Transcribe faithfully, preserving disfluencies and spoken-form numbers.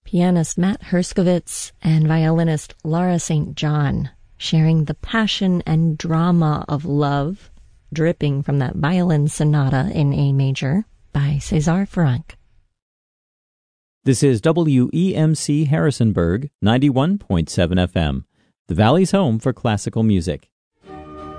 pianist Matt Herskovitz and violinist Laura Saint John, sharing the passion and drama of love, dripping from that violin sonata in A major by César Franck. This is W E M C Harrisonburg, ninety-one point seven F M, the Valley's home for classical music.